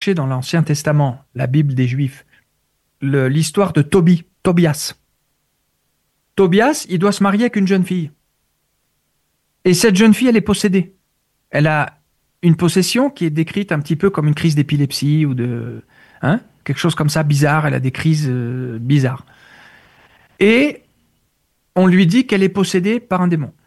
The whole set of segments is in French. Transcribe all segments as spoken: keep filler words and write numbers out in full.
chercher dans l'Ancien Testament, la Bible des Juifs, le, l'histoire de Tobie, Tobias. Tobias, il doit se marier avec une jeune fille. Et cette jeune fille, elle est possédée. Elle a une possession qui est décrite un petit peu comme une crise d'épilepsie ou de... Hein, quelque chose comme ça, bizarre. Elle a des crises euh, bizarres. Et on lui dit qu'elle est possédée par un démon.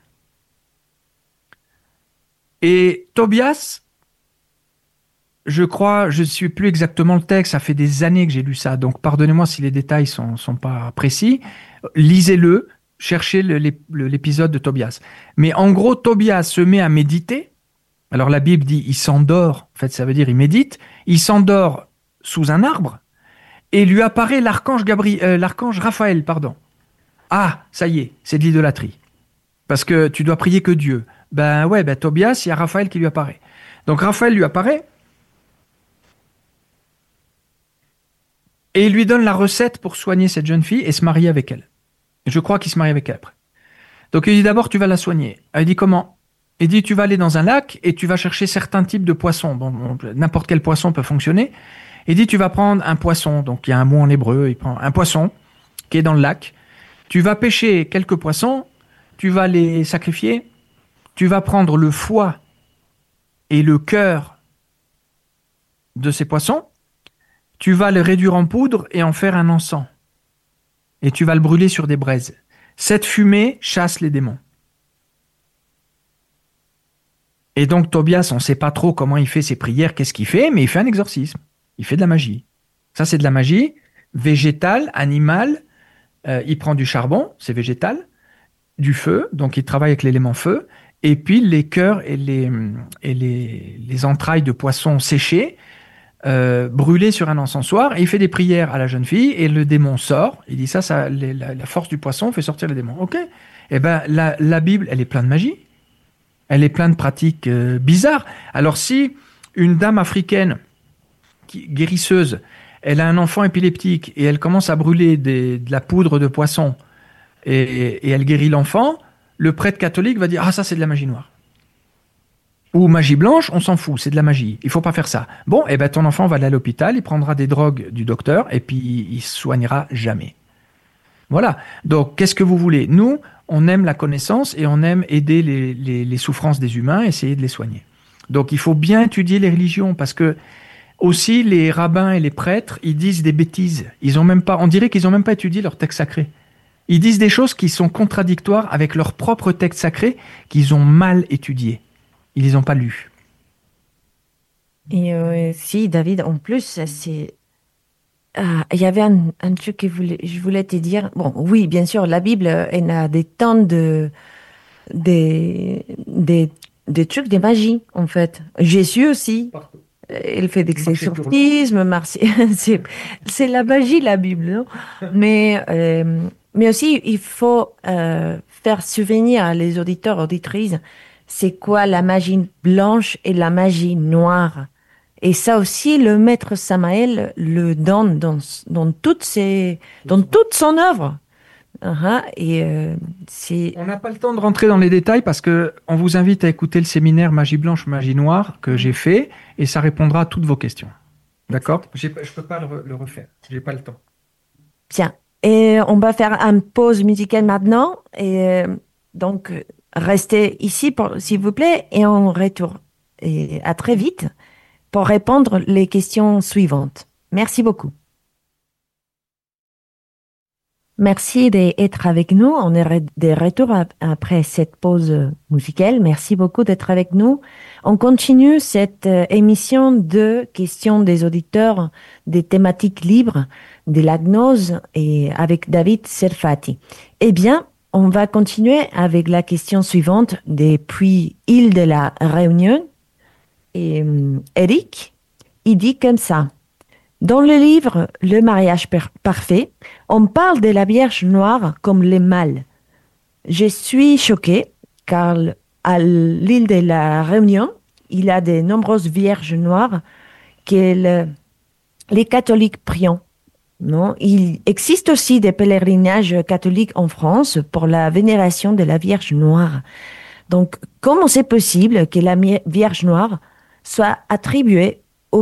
Et Tobias, je crois, je ne suis plus exactement le texte, ça fait des années que j'ai lu ça, donc pardonnez-moi si les détails ne sont, sont pas précis. Lisez-le, cherchez le, le, l'épisode de Tobias. Mais en gros, Tobias se met à méditer. Alors la Bible dit il s'endort, en fait ça veut dire il médite. Il s'endort sous un arbre et lui apparaît l'archange, Gabriel, euh, l'archange Raphaël. Pardon. Ah, ça y est, c'est de l'idolâtrie. Parce que tu dois prier que Dieu. Ben ouais, ben Tobias, il y a Raphaël qui lui apparaît. Donc Raphaël lui apparaît et il lui donne la recette pour soigner cette jeune fille et se marier avec elle. Je crois qu'il se marie avec elle après. Donc il dit d'abord tu vas la soigner. Elle dit comment ? Il dit tu vas aller dans un lac et tu vas chercher certains types de poissons. Bon, bon, n'importe quel poisson peut fonctionner. Il dit tu vas prendre un poisson. Donc il y a un mot en hébreu, il prend un poisson qui est dans le lac. Tu vas pêcher quelques poissons, tu vas les sacrifier, tu vas prendre le foie et le cœur de ces poissons, tu vas le réduire en poudre et en faire un encens. Et tu vas le brûler sur des braises. Cette fumée chasse les démons. Et donc Tobias, on ne sait pas trop comment il fait ses prières, qu'est-ce qu'il fait, mais il fait un exorcisme. Il fait de la magie. Ça, c'est de la magie végétale, animale. Euh, il prend du charbon, c'est végétal, du feu, donc il travaille avec l'élément feu, et puis les cœurs et les, et les, les entrailles de poissons séchés, euh, brûlés sur un encensoir, et il fait des prières à la jeune fille, et le démon sort. Il dit ça, ça les, la, la force du poisson fait sortir le démon. Ok. Eh ben la, la Bible, elle est pleine de magie. Elle est pleine de pratiques euh, bizarres. Alors si une dame africaine qui, guérisseuse, elle a un enfant épileptique et elle commence à brûler des, de la poudre de poisson et, et elle guérit l'enfant, le prêtre catholique va dire « Ah, ça, c'est de la magie noire. » Ou magie blanche, on s'en fout, c'est de la magie. Il faut pas faire ça. Bon, eh ben ton enfant va aller à l'hôpital, il prendra des drogues du docteur et puis il se soignera jamais. Voilà. Donc, qu'est-ce que vous voulez ? Nous, on aime la connaissance et on aime aider les, les, les souffrances des humains, essayer de les soigner. Donc, il faut bien étudier les religions parce que aussi, les rabbins et les prêtres, ils disent des bêtises. Ils ont même pas, on dirait qu'ils n'ont même pas étudié leur texte sacré. Ils disent des choses qui sont contradictoires avec leur propre texte sacré qu'ils ont mal étudié. Ils les ont pas lus. Et euh, si, David, en plus, c'est... Ah, il y avait un, un truc que voulais, je voulais te dire. Bon, oui, bien sûr, la Bible, elle a des tonnes de... des, des, des trucs de magie, en fait. Jésus aussi. Partout. Elle fait des exorcismes, Marci... c'est, c'est la magie, la Bible, non? Mais, euh, mais aussi, il faut euh, faire souvenir les auditeurs, auditrices, c'est quoi la magie blanche et la magie noire. Et ça aussi, le maître Samaël le donne dans, dans, toutes ses, dans toute son œuvre. Uh-huh. Et euh, c'est... On n'a pas le temps de rentrer dans les détails parce que on vous invite à écouter le séminaire Magie blanche, magie noire que j'ai fait et ça répondra à toutes vos questions. D'accord ? J'ai, je peux pas le, le refaire. J'ai pas le temps. Bien. Et on va faire une pause musicale maintenant. Et euh, donc, restez ici, pour, s'il vous plaît, et on retourne. Et à très vite pour répondre les questions suivantes. Merci beaucoup. Merci d'être avec nous. On est de retour après cette pause musicale. Merci beaucoup d'être avec nous. On continue cette émission de questions des auditeurs, des thématiques libres, de la gnose et avec David Serfati. Eh bien, on va continuer avec la question suivante depuis Île de la Réunion. Et Eric, il dit comme ça. Dans le livre Le mariage parfait, on parle de la Vierge noire comme le mal. Je suis choquée car à l'île de la Réunion, il y a de nombreuses Vierges noires que le, les catholiques prient. Non, il existe aussi des pèlerinages catholiques en France pour la vénération de la Vierge noire. Donc, comment c'est possible que la Vierge noire soit attribuée au mal ?